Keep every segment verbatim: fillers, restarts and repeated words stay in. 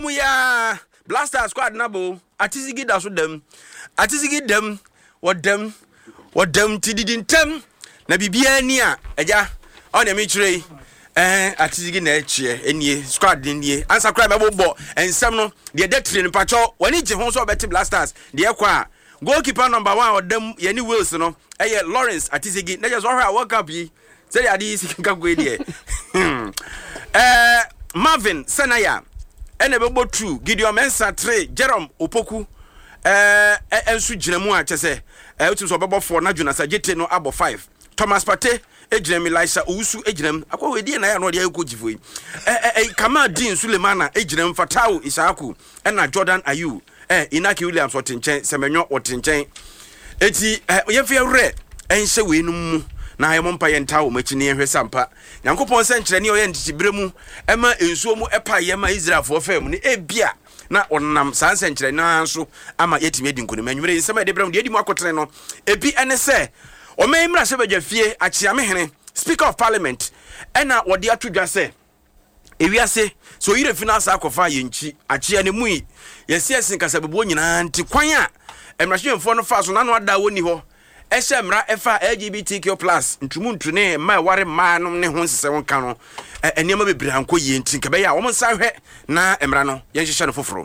mu ya Blaster squad nabo atizigi da so dem atizigi dem wodem wodem tididintem na bibia ni a eja on e me kire eh atizigi na echie enie squad nie answer cry mebo ensem no de detri ni pacho wani je ho so obeti Blasters de ekwa goalkeeper number one wodem ye ni Wales no eye Lawrence atizigi na just where World Cup yi say adi sika go die eh Marvin Senaya ene bebo two Gideon Mensah three Jerome Opoku eh ensu ginemu a chese eh utim so bebo four na Jonas Ajete no abo five Thomas Partey ejinem Elisha Owusu ejinem akwa wedi na ya no de akogifo yi eh eh Kamal Dean Sulemana ejinem Fatau Isaku ena Jordan Ayew eh Inaki Williams otinchen Semenyo otinchen eti yefie wre enhye we nu mu na ayemo mpa ye ntawo machini ehwe sampa Nyankopon se nkyere ne oye ntibire mu ema ensuo mu epa ye ma Israel fo fam ne ebia na onam sanse nkyere na so ama yetimi edi nkoni manwure nsema de brem de edi mu akotre no ebi ene se o me imra se badwa fie achiame hene Speaker of Parliament ena wode atodwa se ewiase so yire finance akofa ye nchi achia ne mu yi yesi esin kasabebo nyina nti kwan a emrahwemfo no fa so na no ada woni ho Esha mra efa L G B T Q plus ntumu ntune ma ware ma no ne ho nsese won ka no eniema bebira anko ye ntin ka be ya wo nsa hwe na emra no ye nhehye no foforo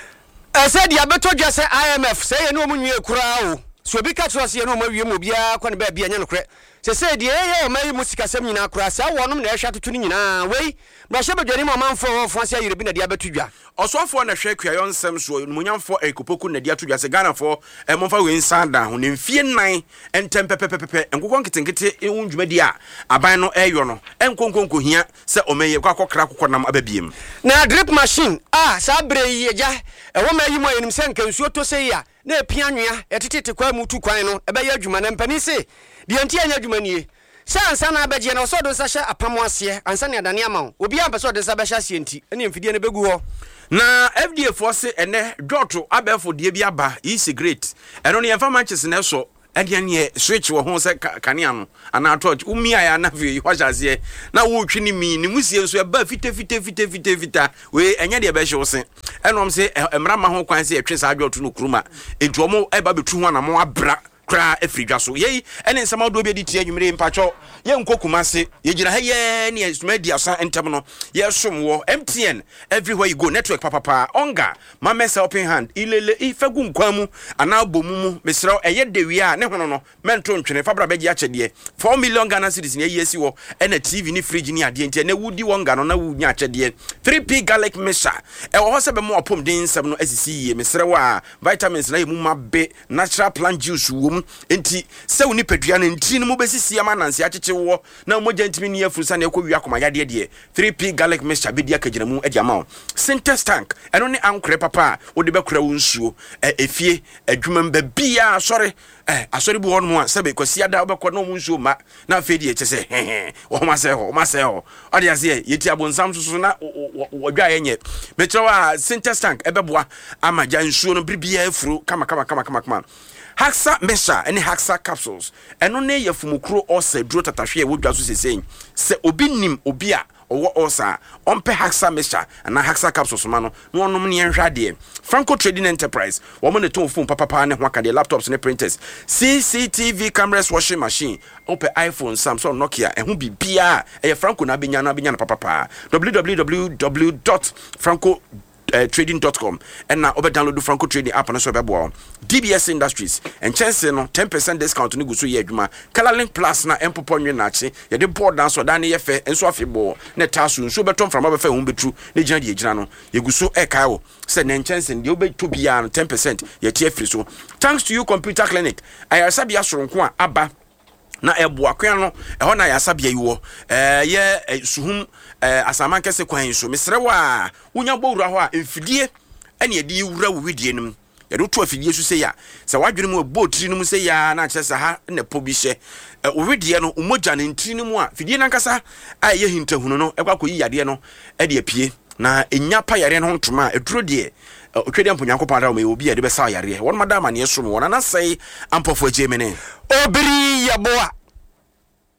ese dia beto dwa se I M F se ye no munwie kura o so bi ka tro se ye no ma wie mo bia kwa ne ba bia nya no kre se se die ye ma yi musikasem nyina kura sa wonom na ehwa tutu nyina wei ma hye bedwani mo manfo fo ase ayire bi na dia beto dwa osofo na hwe kwayo nsem so munyamfo ekopoku na dia to dwa se Ghana fo e momfa we nsanda ho ne mfie nnan entem pepepepe enkokon nkitenkete ehun dwumadi a aban no eyo no enkonkonko hia se omeye kwa kokra kokonam ababiem na drip machine ah sa bre yi ja e wo ma yi mo enim se nkansuo to se ya na epia nwea etetete kwa mu tu kwan no ebe ya adwuma na mpani se de anti anya adwuma nie sansa na abeje na osodo sa hye apamo ase ansa ne adane ama obi ampeso de sa be hye ase enti ene mfidie ne begu ho na F D A force ene dwoto abefo de bi aba is great eno ne yemfa matches na so ade ne switch wo ho se kanea no ana torch umi aya na fi hwajase na wo twi ni mi ni musie so e ba fite fite fite fite fita we enye de be hye wo se enom se emra ma ho kwan se etwe sa dwoto no kuruma entu omo e ba betu ho na mo abra kra efridwa so yei ene nsama do be di tie nwumire mpacho ye nkokuma se ye gina haye ne media san entem no ye somwo M T N everywhere you go network papa pa onga mamesa open hand ilele ifegu nkwamu ana bomumu mesra eye dewia ne hono no mento ntwene fabra beji achede four million Ghana cedis ne yesi wo ena T V ni fridge ni ade enti na wudi wonga no na wunya achede three P garlic mixture e wo se be mo opom din nsem no asisi ye mesra wa vitamins na yemu mabe natural plant juice wo enti se woni padua na enti no mo besisi ama nanse acheche wo na mo gentimi ni afurusa na ekwa wi akoma yade de three P garlic mixture bedia kagina mu ade ama Sintex tank eno ne ankre papa wo de bekura wo nsuo efie adwuma mba bia sorry eh asori bu won mo a sebe kwasi ada obekọ na mo nsuo ma na afedi e chese wo ma se ho ma se ho ade ase yeti abonsam susu na wodwa yenye betrewa Sintex tank ebeboa ama ja nsuo no bibia afuru kama kama kama kama kama Haxa Mesha any Haxa capsules eno ne yefumukro ose duro tatahwe e wodwa so sesen se obi nim obi a owo osa ompe Haxa Mesha na Haxa capsules ma no no onom ne enhwade Franco Trading Enterprise wo mo ne ton phone papa pa ne ho aka de laptops ne printers C C T V cameras washing machine ope iPhone Samsung Nokia ehu bibia e Franco na benya na benya na papa pa w w w dot franco Uh, trading dot com and now over download the Franco Trading app and so bebo D B S Industries and chance no ten percent discount ni guso ye adwuma Color Link Plus na empopo nwe na ache ye de board dan so dan ye fe enso afebo na taso nso betom from abefa hu betru ne gina de gina no ye guso e kai wo se na chance de obetu bia no ten percent ye tie free so thanks to you Computer Clinic ayarsa bia soronko a aba na eboa kwan no e ho na yasabia yiwo eh ye suhum eh asaman kese kwan so mesrewa unya bowura ho a emfidie ene ye di wura wudie nim ye do to afidie so se ya se wadwene mu abotiri nim se ya na kyesa ha na po bi hye wudie no umoja ne ntiri nim a fidie nankasa a ye hintahunu no ekwa koyi yade no e de apie na enya pa yare no ntoma eduro de otwede ampo nyankopon da me obi e de be sa yare won madama ne yesom won na sei ampofo ejemene obiri yaboa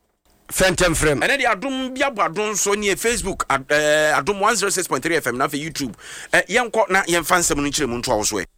Phantom frame. And then the Adum Biabo Adum so near Facebook at Adum one oh six point three F M na for YouTube. Eh, yam kwa na yam fan seven inch mun twa so.